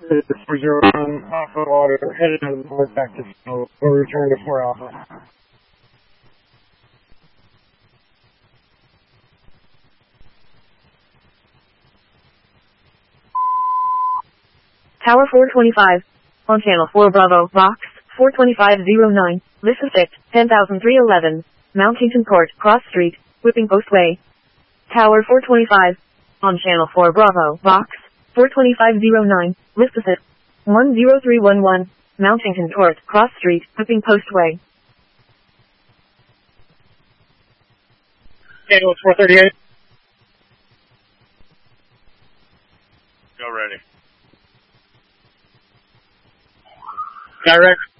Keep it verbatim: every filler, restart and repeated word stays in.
This is four zero one, Alpha Water, headed out of the north back to Snow. We'll return to four Alpha. Tower four twenty-five. On channel four Bravo, Vox, four twenty-five oh nine, listen six, ten thousand three eleven, Mountington Court, Cross Street, Whipping Post Way. Tower four twenty-five. On channel four Bravo, Vox, four twenty-five oh nine, listen six, one zero three one one, Mountington Court, Cross Street, Whipping Post Way. Daniel, four thirty-eight. Go ready. Direct